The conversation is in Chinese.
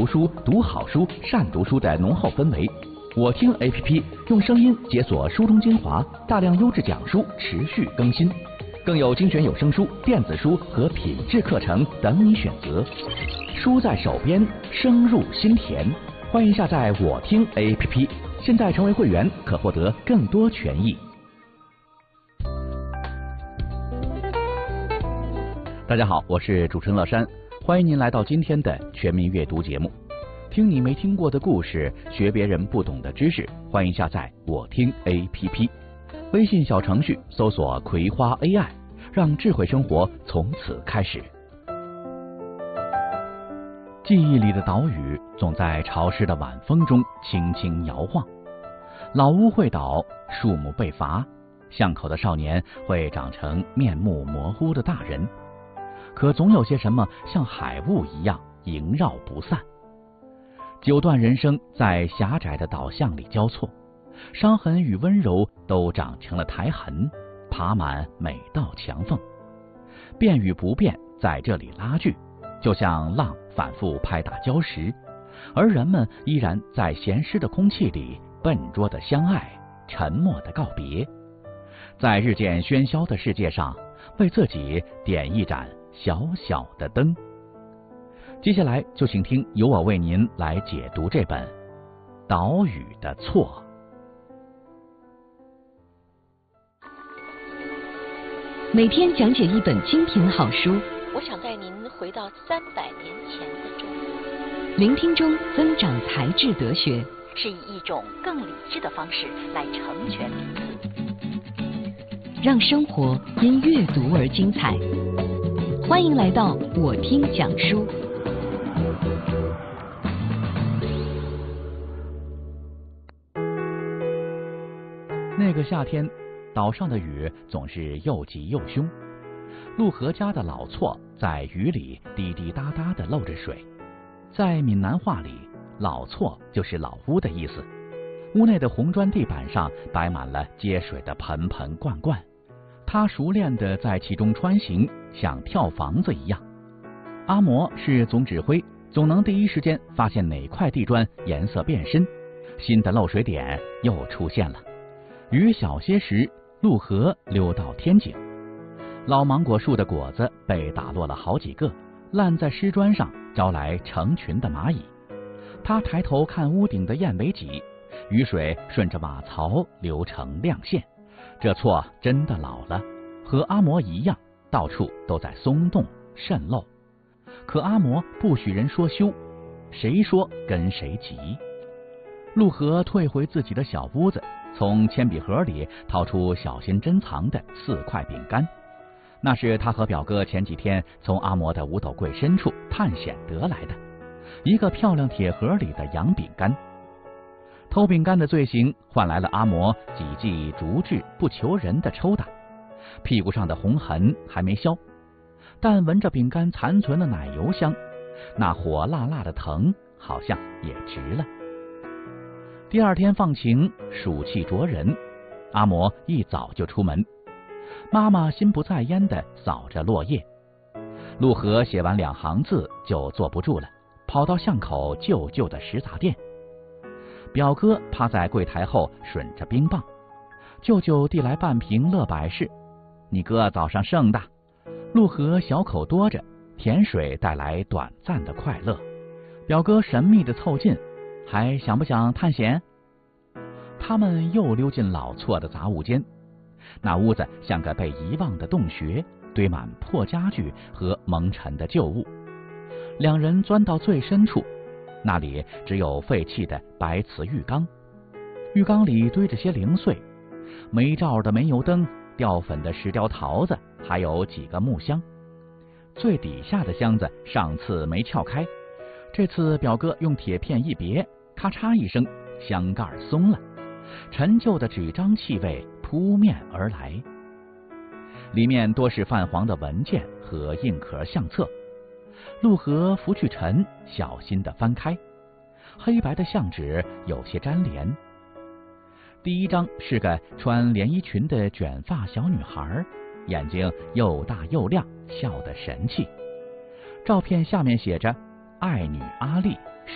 书、读好书、善读书的浓厚氛围。我听 APP 用声音解锁书中精华，大量优质讲书持续更新，更有精选有声书、电子书和品质课程等你选择。书在手边，声入心田。欢迎下载我听 APP， 现在成为会员可获得更多权益。大家好，我是主持人乐山，欢迎您来到今天的全民阅读节目。听你没听过的故事，学别人不懂的知识，欢迎下载我听 APP， 微信小程序搜索葵花 AI， 让智慧生活从此开始。记忆里的岛屿总在潮湿的晚风中轻轻摇晃，老屋会倒，树木被伐，巷口的少年会长成面目模糊的大人，可总有些什么像海雾一样萦绕不散。九段人生在狭窄的岛巷里交错，伤痕与温柔都长成了苔痕，爬满每道墙缝。变与不变在这里拉锯，就像浪反复拍打礁石，而人们依然在咸湿的空气里笨拙的相爱，沉默的告别。在日渐喧嚣的世界上，为自己点一盏小小的灯。接下来就请听由我为您来解读这本《岛屿的错》。 每天讲解一本精品好书， 我想带您回到300年前的中国， 聆听中增长才智德学， 是以一种更理智的方式来成全彼此， 让生活因阅读而精彩。欢迎来到我听讲书。 那个夏天，岛上的雨总是又急又凶。陆河家的老厝在雨里滴滴答答地漏着水。在闽南话里，老厝就是老屋的意思。屋内的红砖地板上摆满了接水的盆盆罐罐，他熟练地在其中穿行，像跳房子一样。阿嬷是总指挥，总能第一时间发现哪块地砖颜色变深，新的漏水点又出现了。雨小些时，陆河溜到天井，老芒果树的果子被打落了好几个，烂在湿砖上，招来成群的蚂蚁。他抬头看屋顶的燕尾脊，雨水顺着马槽流成亮线。这厝真的老了，和阿嬷一样，到处都在松动渗漏。可阿嬷不许人说羞，谁说跟谁急。陆河退回自己的小屋子，从铅笔盒里掏出小心珍藏的4块饼干，那是他和表哥前几天从阿嬷的五斗柜深处探险得来的，一个漂亮铁盒里的洋饼干。偷饼干的罪行换来了阿嬷几记逐质不求人的抽打，屁股上的红痕还没消，但闻着饼干残存的奶油香，那火辣辣的疼好像也值了。第二天放晴，暑气灼人，阿嬷一早就出门，妈妈心不在焉地扫着落叶。陆河写完2行字就坐不住了，跑到巷口旧旧的食杂店。表哥趴在柜台后吮着冰棒，舅舅递来半瓶乐百氏，你哥早上剩的。陆河小口多着，甜水带来短暂的快乐。表哥神秘地凑近，还想不想探险？他们又溜进老厝的杂物间，那屋子像个被遗忘的洞穴，堆满破家具和蒙尘的旧物。2人钻到最深处，那里只有废弃的白瓷浴缸，浴缸里堆着些零碎，没罩的煤油灯，掉粉的石雕桃子，还有几个木箱。最底下的箱子上次没撬开，这次表哥用铁片一别，咔嚓一声，箱盖松了，陈旧的纸张气味扑面而来。里面多是泛黄的文件和硬壳相册。陆河拂去尘，小心地翻开，黑白的相纸有些粘连。第一张是个穿连衣裙的卷发小女孩，眼睛又大又亮，笑得神气。照片下面写着爱女阿丽，